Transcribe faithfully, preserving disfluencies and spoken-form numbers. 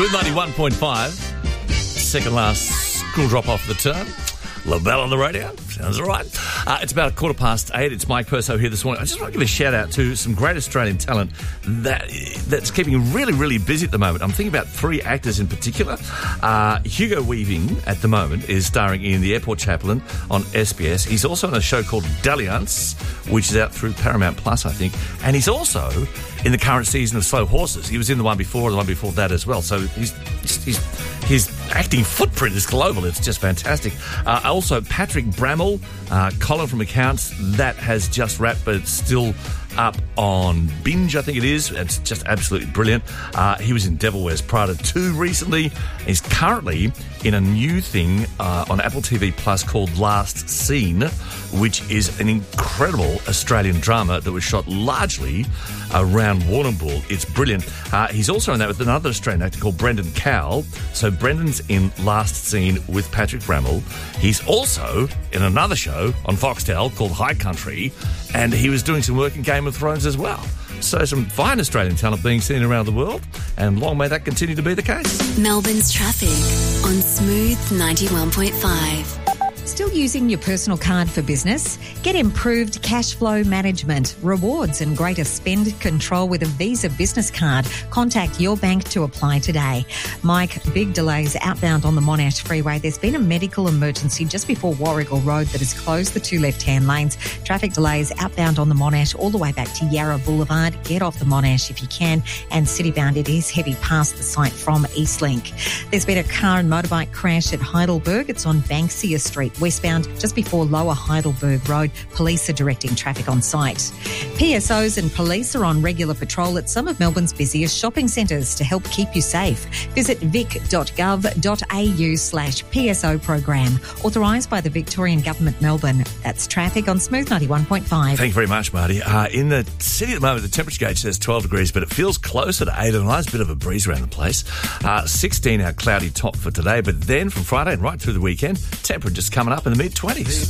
Smooth ninety-one point five. Second last school drop off the term. LaBelle on the radio. Sounds all right. Uh, it's about a quarter past eight. It's Mike Perso here this morning. I just want to give a shout out to some great Australian talent that that's keeping really, really busy at the moment. I'm thinking about three actors in particular. Uh, Hugo Weaving, at the moment, is starring in The Airport Chaplain on S B S. He's also on a show called Dalliance, which is out through Paramount Plus, I think. And he's also in the current season of Slow Horses. He was in the one before, the one before that as well. So he's, he's his acting footprint is global. It's just fantastic. Uh, also, Patrick Bramall, uh, Colin from Accounts, that has just wrapped, but it's still up on Binge, I think it is. It's just absolutely brilliant. Uh, he was in Devil Wears Prada two recently. He's currently in a new thing uh, on Apple T V Plus called Last Scene, which is an incredible Australian drama that was shot largely around Warrnambool. It's brilliant. Uh, he's also in that with another Australian actor called Brendan Cowell. So Brendan's in Last Scene with Patrick Bramall. He's also in another show on Foxtel called High Country, and he was doing some work in Game of Thrones as well. So some fine Australian talent being seen around the world, and long may that continue to be the case. Melbourne's traffic on Smooth ninety-one point five. Still using your personal card for business? Get improved cash flow management, rewards and greater spend control with a Visa business card. Contact your bank to apply today. Mike, big delays outbound on the Monash Freeway. There's been a medical emergency just before Warrigal Road that has closed the two left-hand lanes. Traffic delays outbound on the Monash all the way back to Yarra Boulevard. Get off the Monash if you can. And citybound, it is heavy past the site from Eastlink. There's been a car and motorbike crash at Heidelberg. It's on Banksia Street, westbound, just before Lower Heidelberg Road. Police are directing traffic on site. P S Os and police are on regular patrol at some of Melbourne's busiest shopping centres to help keep you safe. Visit vic.gov.au slash PSO program. Authorised by the Victorian Government, Melbourne. That's traffic on Smooth ninety-one point five. Thank you very much, Marty. Uh, in the city at the moment, the temperature gauge says twelve degrees, but it feels closer to eight, and there's a bit of a breeze around the place. Uh, sixteen, our cloudy top for today, but then from Friday and right through the weekend, temperature just coming up in the mid-twenties.